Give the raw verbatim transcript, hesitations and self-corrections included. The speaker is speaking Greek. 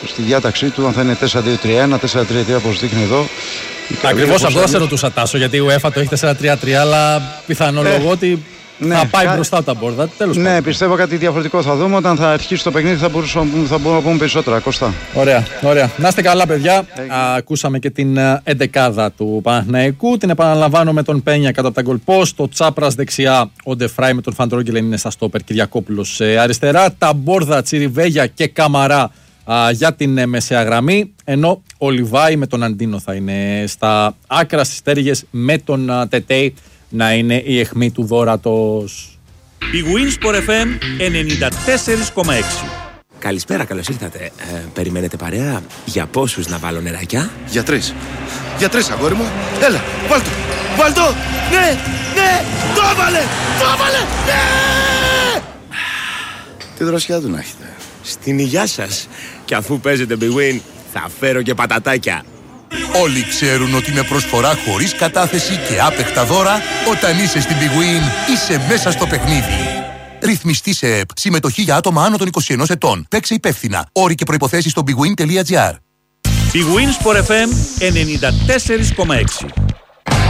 στη διάταξή του, αν θα είναι τέσσερα δύο τρία ένα, τέσσερα τρία τρία όπως δείχνει εδώ. Ακριβώς αυτό θα σε ρωτούσα, Τάσο, γιατί η UEFA το έχει τέσσερα τρία τρία, αλλά πιθανολογώ ε, ότι ναι, θα πάει κα... μπροστά τα μπόρδα. Τέλος ναι, πάντων. Πιστεύω κάτι διαφορετικό θα δούμε. Όταν θα αρχίσει το παιχνίδι θα μπορούσαμε, θα μπορούμε να πούμε περισσότερα. Κώστα. Ωραία, ωραία. Να είστε καλά, παιδιά. Α, ακούσαμε και την εντεκάδα του Παναθηναϊκού. Την επαναλαμβάνω με τον Πένια κάτω από τα goal post. Το Τσάπρας δεξιά, ο Ντεφράι με τον Φαντρόγγελεν είναι στα στόπερ. Κυριακόπουλος αριστερά. Τα μπόρδα Τσιριβέγια και Καμαρά α, για την μεσαία γραμμή. Ενώ ο Λιβάη με τον Αντίνο θα είναι στα άκρα, στις τέργες, με τον α, Τετέι να είναι η αιχμή του δώρατος. Η Winsport εφ εμ ενενήντα τέσσερα κόμμα έξι. Καλησπέρα, καλώς ήρθατε. Ε, περιμένετε παρέα? Για πόσους να βάλω νεράκια? Για τρεις. Για τρεις, αγόρι μου. Έλα, βάλ' το. Βάλ' το. Ναι, ναι. Το έβαλε. Το έβαλε. Ναι. Τι δροσιά του να έχετε. Στην υγειά σας. Και αφού παίζετε Big Win, θα φέρω και πατατάκια. Όλοι ξέρουν ότι με προσφορά χωρίς κατάθεση και άπεχτα δώρα, όταν είσαι στην Big Win, είσαι μέσα στο παιχνίδι. Ρυθμιστή σε ΕΠ. Συμμετοχή για άτομα άνω των είκοσι ενός ετών. Παίξε υπεύθυνα. Όροι και προϋποθέσεις στο bigwin τελεία gr. Η Winsport εφ εμ ενενήντα τέσσερα κόμμα έξι.